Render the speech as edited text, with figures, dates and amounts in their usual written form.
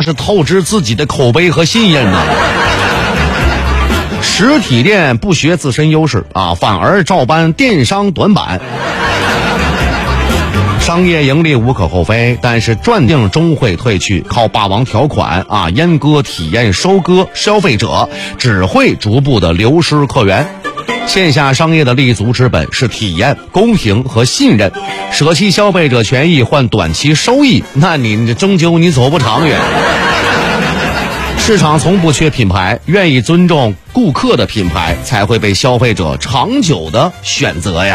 是透支自己的口碑和信任呢。实体店不学自身优势啊，反而照搬电商短板。商业盈利无可厚非，但是赚定终会退去，靠霸王条款啊阉割体验收割消费者，只会逐步的流失客源。线下商业的立足之本是体验、公平和信任，舍弃消费者权益换短期收益，那你终究你走不长远。市场从不缺品牌，愿意尊重顾客的品牌才会被消费者长久的选择呀。